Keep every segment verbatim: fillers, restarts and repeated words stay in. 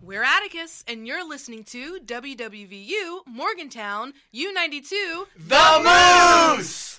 We're Atticus, and you're listening to W W V U Morgantown U ninety-two The Moose!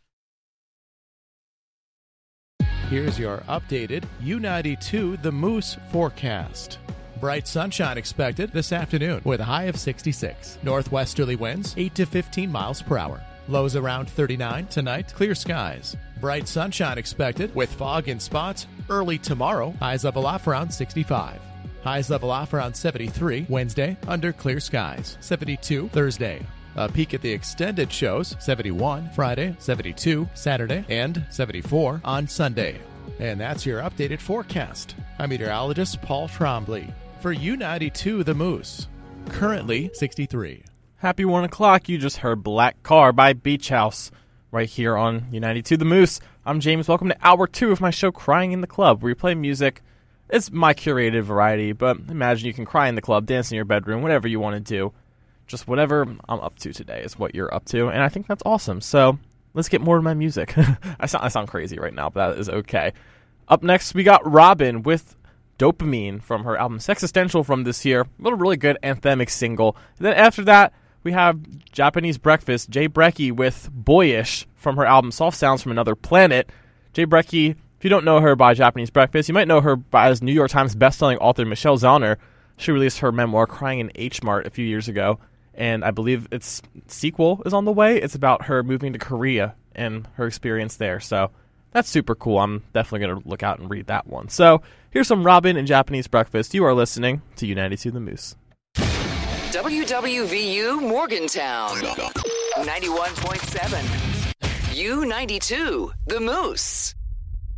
Here's your updated U ninety-two The Moose forecast. Bright sunshine expected this afternoon with a high of sixty-six. Northwesterly winds eight to fifteen miles per hour. Lows around thirty-nine tonight. Clear skies. Bright sunshine expected with fog in spots early tomorrow. Highs level off around sixty-five. Highs level off around seventy-three Wednesday under clear skies. seventy-two Thursday. A peek at the extended shows, seventy-one Friday, seventy-two Saturday, and seventy-four on Sunday. And that's your updated forecast. I'm meteorologist Paul Trombley for U ninety-two The Moose. Currently sixty-three. Happy one o'clock. You just heard Black Car by Beach House right here on U ninety-two The Moose. I'm James. Welcome to hour two of my show Crying in the Club, where we play music. It's my curated variety, but imagine you can cry in the club, dance in your bedroom, whatever you want to do. Just whatever I'm up to today is what you're up to, and I think that's awesome. So let's get more to my music. I sound, I sound crazy right now, but that is okay. Up next, we got Robin with Dopamine from her album Sexistential from this year. A little really good anthemic single. And then after that, we have Japanese Breakfast, Jay Brecky with Boyish from her album Soft Sounds from Another Planet. Jay Brecky, if you don't know her by Japanese Breakfast, you might know her by as New York Times bestselling author Michelle Zauner. She released her memoir Crying in H Mart a few years ago, and I believe its sequel is on the way. It's about her moving to Korea and her experience there, so that's super cool. I'm definitely going to look out and read that one. So here's some Robin and Japanese Breakfast. You are listening to U ninety-two The Moose. W W V U Morgantown ninety-one point seven. U ninety-two The Moose.